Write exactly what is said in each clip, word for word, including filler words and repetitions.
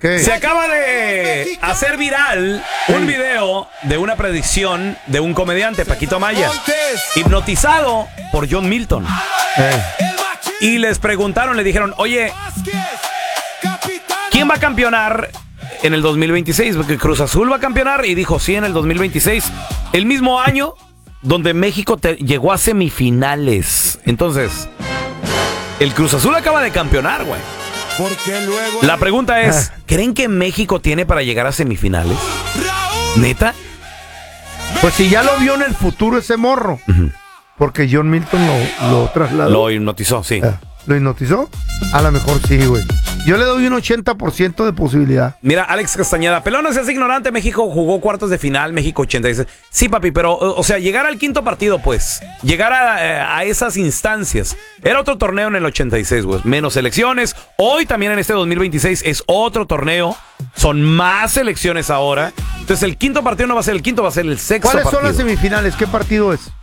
¿Qué? Se acaba de hacer viral un video de una predicción de un comediante, Paquito Maya, hipnotizado por John Milton. Eh. Y les preguntaron, le dijeron, oye, ¿quién va a campeonar en el dos mil veintiséis? Porque Cruz Azul va a campeonar, y dijo, sí, en el dos mil veintiséis. El mismo año donde México te llegó a semifinales. Entonces, el Cruz Azul acaba de campeonar, güey. La pregunta es, ¿creen que México tiene para llegar a semifinales? ¿Neta? Pues si ya lo vio en el futuro ese morro. Uh-huh. Porque John Milton lo, lo trasladó. Lo hipnotizó, sí. Eh, ¿Lo hipnotizó? A lo mejor sí, güey. Yo le doy un ochenta por ciento de posibilidad. Mira, Alex Castañeda, pelón, no seas ignorante, México jugó cuartos de final, México ochenta y seis. Sí, papi, pero, o sea, llegar al quinto partido, pues, llegar a, a esas instancias. Era otro torneo en el ochenta y seis, güey, menos selecciones. Hoy también en este dos mil veintiséis es otro torneo, son más selecciones ahora. Entonces el quinto partido no va a ser el quinto, va a ser el sexto partido. ¿Cuáles son las semifinales? ¿Qué partido es?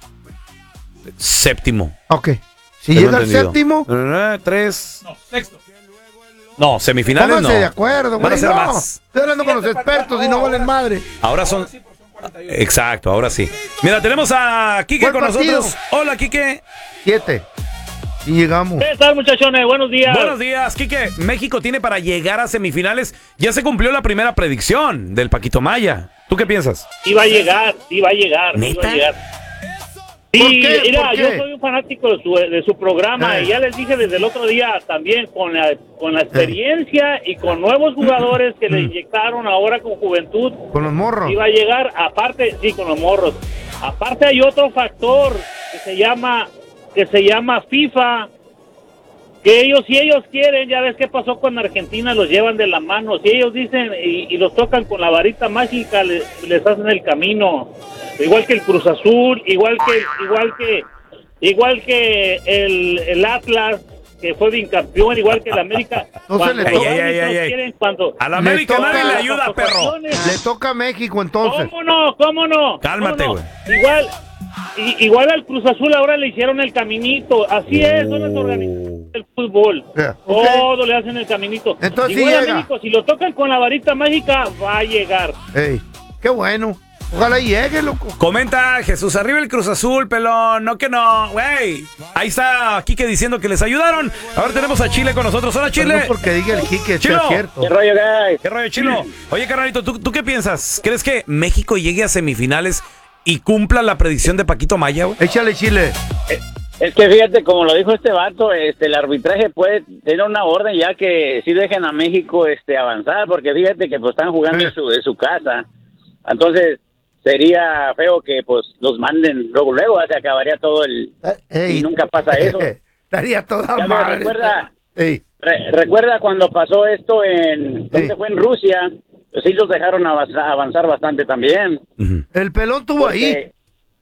Séptimo. Ok. Si llega al séptimo... Tres... No, sexto. No, semifinales Pónganse no. de acuerdo, güey. No. Más. Estoy hablando con los expertos y no valen madre. Ahora son... Exacto, ahora sí. Mira, tenemos a Quique con partido? nosotros. Hola, Quique. Siete. Y llegamos. ¿Qué tal, muchachones? Buenos días. Buenos días, Quique. México tiene para llegar a semifinales. Ya se cumplió la primera predicción del Paquito Maya. ¿Tú qué piensas? Sí va a llegar, sí va a llegar. ¿Neta? Sí va a llegar. Sí, mira, yo soy un fanático de su, de su programa, eh. y ya les dije desde el otro día también, con la, con la experiencia eh. y con nuevos jugadores que le inyectaron ahora con juventud. Con los morros. Iba a llegar, aparte, sí, con los morros. Aparte hay otro factor que se llama, que se llama FIFA, que ellos, si ellos quieren, ya ves qué pasó con Argentina, los llevan de la mano. Si ellos dicen y, y los tocan con la varita mágica, les, les hacen el camino. Igual que el Cruz Azul, igual que igual que igual que el, el Atlas, que fue bicampeón, igual que el América. Entonces le toca, ay, ay, ay, ay. Quieren, cuando a la América toca, nadie le ayuda, perro. Le toca a México entonces. ¿Cómo no? ¿Cómo no? Cálmate, güey. No? Igual y, igual al Cruz Azul ahora le hicieron el caminito. Así es, son las organizaciones del fútbol. Yeah, okay. Todo le hacen el caminito. Entonces igual sí a llega. México, si lo tocan con la varita mágica, va a llegar. Ey, qué bueno. Ojalá llegue, loco. Comenta Jesús, arriba el Cruz Azul, pelón. No que no, güey. Ahí está Quique diciendo que les ayudaron. Ahora tenemos a Chile con nosotros. Hola, Chile. No porque diga el Quique, Chilo. es cierto. ¿Qué rollo, guys? ¿Qué rollo, Chilo? Oye, carnalito, ¿tú, ¿tú qué piensas? ¿Crees que México llegue a semifinales y cumpla la predicción de Paquito Maya, güey? Échale, Chile. Es que fíjate, como lo dijo este vato, este, el arbitraje puede tener una orden ya que sí dejen a México este, avanzar, porque fíjate que pues están jugando en su, en su casa. Entonces, sería feo que pues los manden luego, luego, se acabaría todo el... Ey, y nunca pasa eso. Estaría toda Ya madre. Recuerda, Ey. re, recuerda cuando pasó esto en... ¿Dónde fue? En Rusia, pues sí los dejaron avanzar, avanzar bastante también. Uh-huh. El pelón tuvo ahí.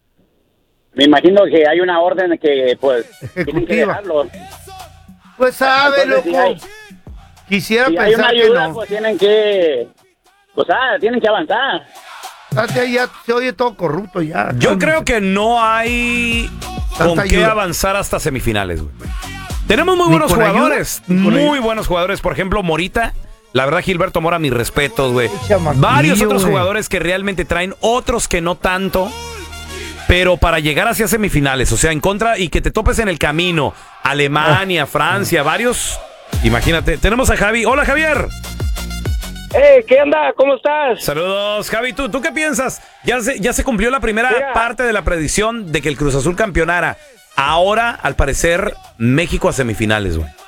Me imagino que hay una orden que pues tienen que Ejecutiva. dejarlos. Pues sabe, Entonces, loco. si hay- Quisiera Si hay una pensar que ayuda, no. pues tienen que... Pues ah, tienen que avanzar. Hasta ahí ya se oye todo corrupto ya. Yo creo que no hay con Tanta qué ayuda. avanzar hasta semifinales, güey. Tenemos muy ¿Ni buenos con jugadores, ayuda? ¿Ni con muy ayuda? buenos jugadores. Por ejemplo, Morita. La verdad, Gilberto Mora, mis respetos, güey. Chamaquillo, Varios otros güey. jugadores que realmente traen, otros que no tanto. Pero para llegar hacia semifinales, o sea, en contra y que te topes en el camino. Alemania, Francia, varios. Imagínate. Tenemos a Javi. Hola, Javier. Hey, ¿qué onda? ¿Cómo estás? Saludos, Javi. ¿Tú, tú qué piensas? Ya se, ya se cumplió la primera Mira. parte de la predicción de que el Cruz Azul campeonara. Ahora, al parecer, México a semifinales, güey.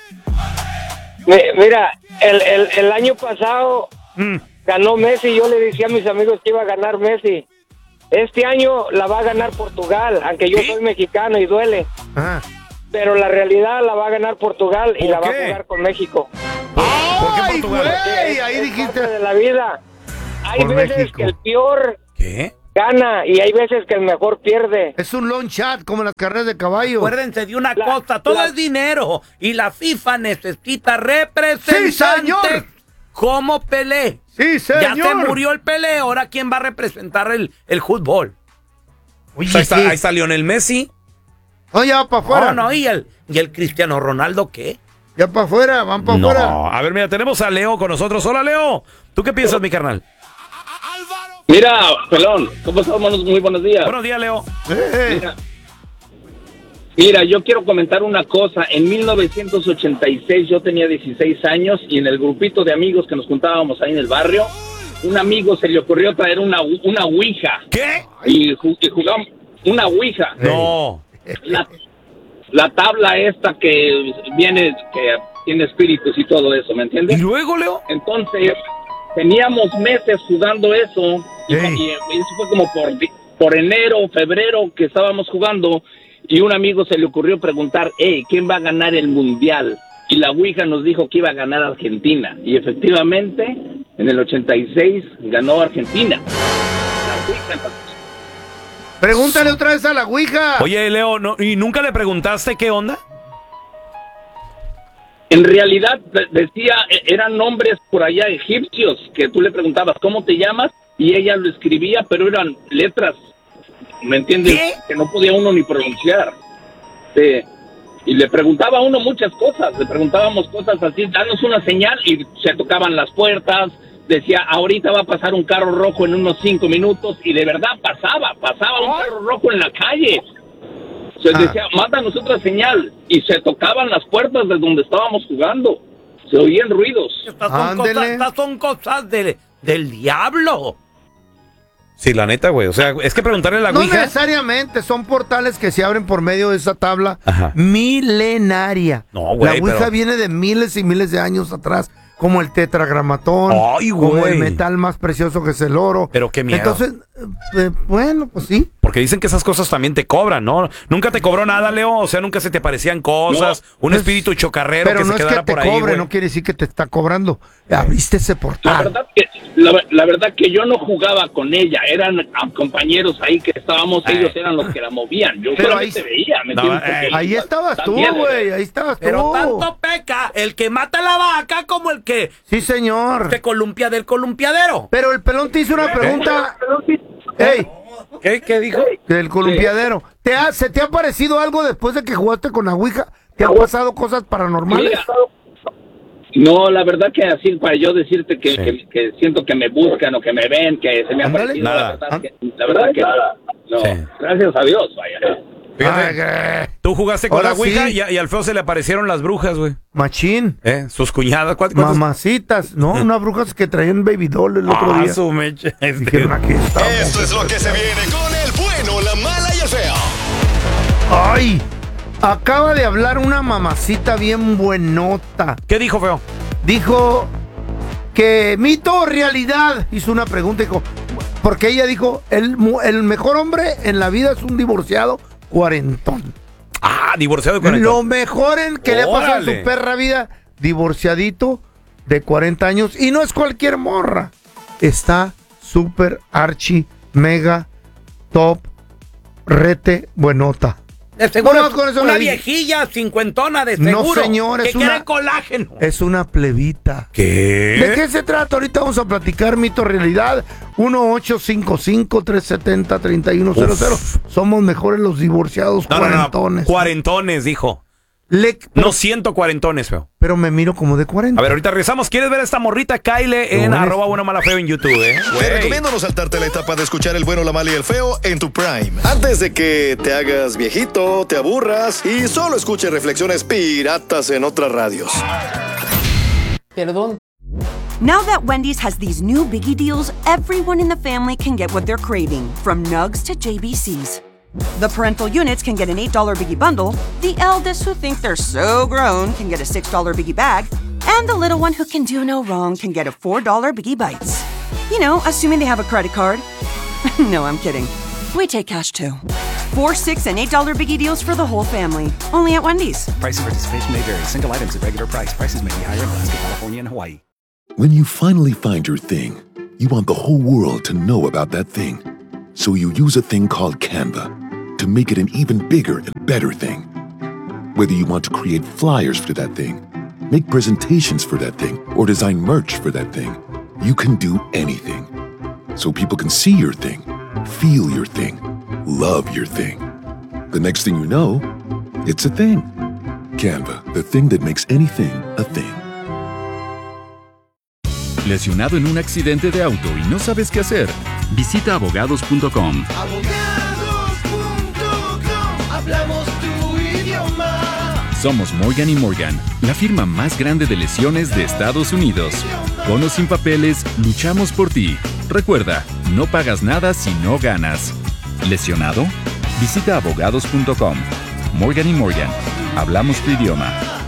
Mira, el, el, el año pasado Mm. ganó Messi. Yo le decía a mis amigos que iba a ganar Messi. Este año la va a ganar Portugal, aunque yo ¿Qué? soy mexicano y duele. Ajá. Pero la realidad la va a ganar Portugal y ¿Por la va qué? a jugar con México. ¿Por qué ¡Ay, Portugal? güey! Ahí Es dijiste. parte de la vida. Hay Por veces México. que el peor ¿Qué? gana y hay veces que el mejor pierde. Es un long shot, como las carreras de caballo. Acuérdense de una La- cosa, todo la- es dinero y la FIFA necesita ¡Sí, representantes señor! como Pelé. Sí, señor. Ya se murió el Pelé, ahora ¿quién va a representar el, el fútbol? Oye, Ahí está, sí. ahí está Lionel Messi. No, ya para afuera. No, no, ¿y el, ¿y el Cristiano Ronaldo qué? Ya para afuera, van para No, afuera. a ver, mira, tenemos a Leo con nosotros. Hola, Leo. ¿Tú qué piensas, mi carnal? Mira, pelón, ¿cómo estamos? Muy buenos días. Buenos días, Leo. Eh, Mira, mira, yo quiero comentar una cosa. En mil novecientos ochenta y seis yo tenía dieciséis años y en el grupito de amigos que nos juntábamos ahí en el barrio, un amigo se le ocurrió traer una, una ouija. ¿Qué? Y, ju- y jugamos una ouija. No. La, la tabla esta que viene, que tiene espíritus y todo eso, ¿me ¿Y entiendes? luego, Leo? Entonces, teníamos meses jugando eso, y, Ey. y eso fue como por, di- por enero, febrero que estábamos jugando, y un amigo se le ocurrió preguntar, hey, ¿quién va a ganar el mundial? Y la Ouija nos dijo que iba a ganar Argentina, y efectivamente, en el ochenta y seis ganó Argentina. La Ouija. Pregúntale otra vez a la Ouija. Oye, Leo, ¿no? ¿y nunca le preguntaste qué onda? En realidad de- decía, e- eran nombres por allá egipcios, que tú le preguntabas, ¿cómo te llamas? Y ella lo escribía, pero eran letras, ¿me entiendes? ¿Qué? Que no podía uno ni pronunciar. Sí. Y le preguntaba a uno muchas cosas, le preguntábamos cosas así, danos una señal, y se tocaban las puertas, decía, ahorita va a pasar un carro rojo en unos cinco minutos, y de verdad pasaba, pasaba un carro rojo en la calle. Se Ah. decía, mándanos otra señal, y se tocaban las puertas de donde estábamos jugando, se oían ruidos. Estas son Ándele. cosas- estas son cosas del diablo. Sí, la neta, güey. O sea, es que preguntarle a la No Ouija. necesariamente, son portales que se abren por medio de esa tabla Ajá. milenaria. No, güey, La Ouija pero- viene de miles y miles de años atrás, como el tetragramatón, Ay, como güey. el metal más precioso que es el oro. Pero qué miedo. Entonces, eh, bueno, pues sí. Porque dicen que esas cosas también te cobran, ¿no? Nunca te cobró nada, Leo. O sea, nunca se te parecían cosas. un Pues, espíritu chocarrero Pero que no se es que quedara te por ahí, cobre, güey. no quiere decir que te está cobrando. Abriste ese La portal. verdad que la, la verdad que yo no jugaba con ella, eran ah, compañeros ahí que estábamos, Ay. ellos eran los que la movían, yo Pero solamente ahí- veía, ¿me No, entiendes? eh, Porque Ahí estabas tú, también, güey, ahí estabas tú. Pero tanto peca el que mata la vaca como el que Sí, señor. se columpia del columpiadero. Pero el pelón te hizo una pregunta. Ey, ¿Qué, qué dijo? del columpiadero. ¿Te ha, ¿Se te ha parecido algo después de que jugaste con la Ouija? ¿Te han pasado cosas paranormales? Mira, no, la verdad que así para yo decirte que, Sí. que, que siento que me buscan o que me ven, que se me ha Ándale. parecido, la Nada. verdad que, la verdad que no, Sí. gracias a Dios, vaya. Fíjate, Ay, que- tú jugaste con Ahora la Ouija sí. y, a- y al feo se le aparecieron las brujas, güey. Machín. ¿Eh? Sus cuñadas. ¿Cuántas? cuántas- Mamacitas. No, unas brujas que traían baby doll el otro Ah, día. su mecha. Este- Dijeron, aquí estamos. Esto es lo que se viene con el bueno, la mala y el feo. Ay, acaba de hablar una mamacita bien buenota. ¿Qué dijo, feo? Dijo que mito o realidad. Hizo una pregunta y dijo, porque ella dijo, el, mu- el mejor hombre en la vida es un divorciado cuarentón. Ah, divorciado de cuarenta. Lo mejor en que le ha pasado en Órale. su perra vida, divorciadito de cuarenta años. Y no es cualquier morra. Está súper archi, mega, top, rete, buenota. De seguro Bueno, con eso una le dije. viejilla cincuentona de No, seguro. señor, es que una- quiere colágeno. Es una plebita. ¿Qué? ¿De qué se trata? Ahorita vamos a platicar mito realidad. uno ocho cinco cinco, tres siete cero, tres uno cero cero. Somos mejores los divorciados No, no, no. cuarentones. Cuarentones, dijo. Le- pero, No siento cuarentones, feo. pero me miro como de cuarenta. A ver, ahorita regresamos. ¿Quieres ver a esta morrita? Kyle en bueno arroba es- buena mala feo en YouTube, ¿eh? Te Güey. recomiendo no saltarte la etapa de escuchar el bueno, la mala y el feo en tu prime. Antes de que te hagas viejito, te aburras y solo escuches reflexiones piratas en otras radios. Perdón. Now that Wendy's has these new biggie deals, everyone in the family can get what they're craving, from Nugs to J B Cs. The parental units can get an eight dollar biggie bundle, the eldest who think they're so grown can get a six dollar biggie bag, and the little one who can do no wrong can get a four dollar biggie bites. You know, assuming they have a credit card. No, I'm kidding. We take cash too. Four, six, and eight dollar biggie deals for the whole family. Only at Wendy's. Price and participation may vary. Single items at regular price. Prices may be higher in Alaska, California, and Hawaii. When you finally find your thing, you want the whole world to know about that thing. So you use a thing called Canva to make it an even bigger and better thing. Whether you want to create flyers for that thing, make presentations for that thing, or design merch for that thing, you can do anything. So people can see your thing, feel your thing, love your thing. The next thing you know, it's a thing. Canva, the thing that makes anything a thing. ¿Lesionado en un accidente de auto y no sabes qué hacer? Visita abogados punto com. abogados punto com, hablamos tu idioma. Somos Morgan y Morgan, la firma más grande de lesiones de Estados Unidos. Con o sin papeles, luchamos por ti. Recuerda, no pagas nada si no ganas. ¿Lesionado? Visita abogados punto com. Morgan y Morgan, hablamos tu idioma.